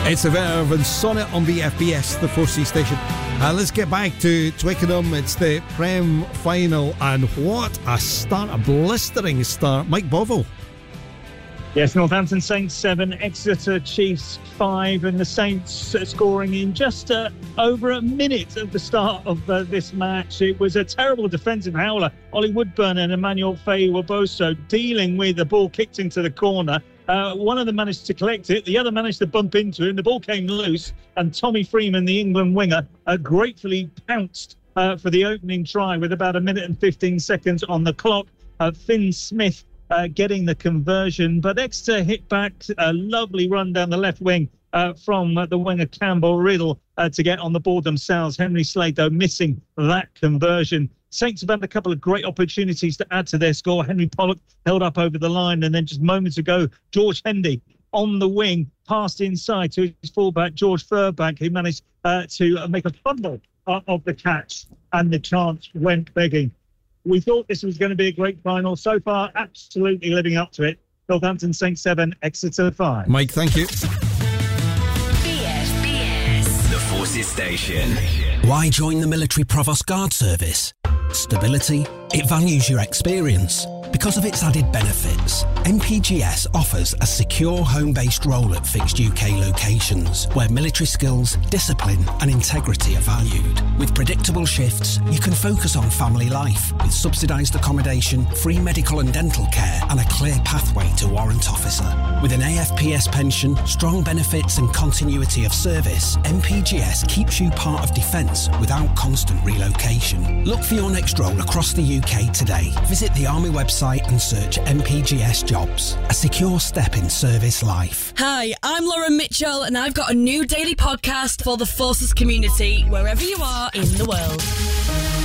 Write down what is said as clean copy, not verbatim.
It's a Verve and Sonnet on VFBS, the 4C station. Let's get back to Twickenham. It's the Prem final, and what a start, a blistering start. Mike Bovill. Yes, Northampton Saints 7, Exeter Chiefs 5, and the Saints scoring in just over a minute of the start of this match. It was a terrible defensive howler. Ollie Woodburn and Emmanuel Faye-Waboso dealing with the ball kicked into the corner. One of them managed to collect it. The other managed to bump into him. The ball came loose, and Tommy Freeman, the England winger, gratefully pounced for the opening try with about a minute and 15 seconds on the clock. Finn Smith getting the conversion, but Exeter hit back. A lovely run down the left wing from the winger Campbell Riddle to get on the board themselves. Henry Slade, though, missing that conversion. Saints have had a couple of great opportunities to add to their score. Henry Pollock held up over the line, and then just moments ago, George Hendy on the wing passed inside to his fullback, George Furbank, who managed to make a fumble of the catch, and the chance went begging. We thought this was going to be a great final. So far, absolutely living up to it. Northampton Saints 7, Exeter 5. Mike, thank you. BFBS, the Forces Station. Why join the Military Provost Guard Service? Stability. It values your experience. Because of its added benefits, MPGS offers a secure home-based role at fixed UK locations where military skills, discipline and integrity are valued. With predictable shifts, you can focus on family life with subsidised accommodation, free medical and dental care and a clear pathway to warrant officer. With an AFPS pension, strong benefits and continuity of service, MPGS keeps you part of defence without constant relocation. Look for your next role across the UK today. Visit the Army website and search MPGS jobs. A secure step in service life. Hi, I'm Lauren Mitchell, and I've got a new daily podcast for the Forces community, wherever you are in the world.